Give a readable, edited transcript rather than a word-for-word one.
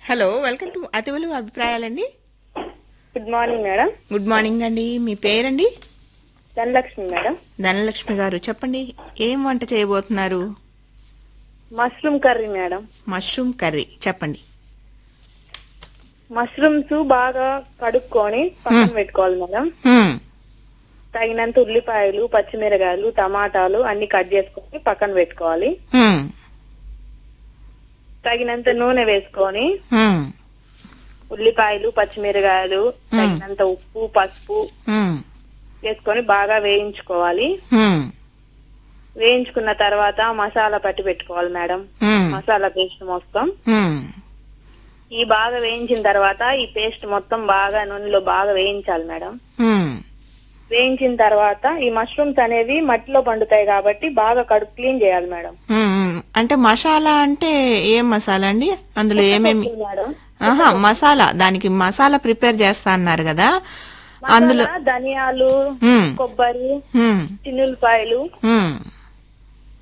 Hello, welcome to అతివలు అభిప్రాయాలండి. Good morning madam. Good morning అండి. మీ పేరండి? Dhanalakshmi madam. Dhanalakshmi గారు, చెప్పండి ఏం వంట చేయబోతున్నారు? Mushroom curry madam. Mushroom curry చెప్పండి. మష్రూమ్స్ బాగా కడుక్కొని పక్కన పెట్టుకోవాలి మేడం. తగినంత ఉల్లిపాయలు, పచ్చిమిరకాయలు, టమాటాలు అన్ని కట్ చేసుకొని పక్కన పెట్టుకోవాలి. తగినంత నూనె వేసుకొని ఉల్లిపాయలు, పచ్చిమిరకాయలు, తగినంత ఉప్పు, పసుపు వేసుకొని బాగా వేయించుకోవాలి. వేయించుకున్న తర్వాత మసాలా పట్టి పెట్టుకోవాలి మేడం. మసాలా పేస్ట్ మొత్తం ఈ బాగా వేయించిన తర్వాత ఈ పేస్ట్ మొత్తం బాగా నూనెలో బాగా వేయించాలి మేడం. వేయించిన తర్వాత ఈ మష్రూమ్స్ అనేవి మట్టిలో పండుతాయి కాబట్టి బాగా కడుపు క్లీన్ చేయాలి మేడం. అంటే మసాలా అంటే ఏం మసాలా అండి? అందులో ఏమేమి? మేడం మసాలా, దానికి మసాలా ప్రిపేర్ చేస్తా అన్నారు కదా, అందులో ధనియాలు, కొబ్బరి, చిన్నులపాయలు,